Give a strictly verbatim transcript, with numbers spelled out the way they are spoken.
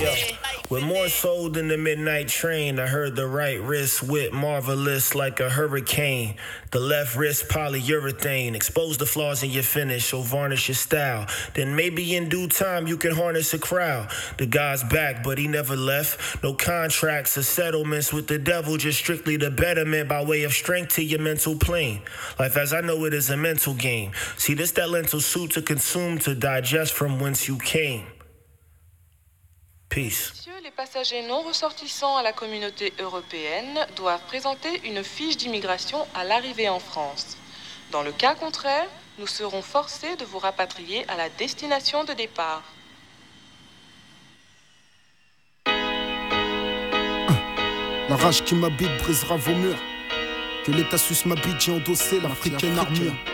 With more soul than the midnight train, I heard the right wrist whip marvelous like a hurricane. The left wrist polyurethane, expose the flaws in your finish or varnish your style. Then maybe in due time you can harness a crowd. The God's back, but he never left. No contracts or settlements with the devil, just strictly the betterment by way of strength to your mental plane. Life as I know it is a mental game. See, this that lentil soup to consume, to digest from whence you came. Peace. Messieurs, les passagers non ressortissants à la communauté européenne doivent présenter une fiche d'immigration à l'arrivée en France. Dans le cas contraire, nous serons forcés de vous rapatrier à la destination de départ. La rage qui m'habite brisera vos murs. Que l'état suisse m'habite, j'ai endossé l'africaine armure.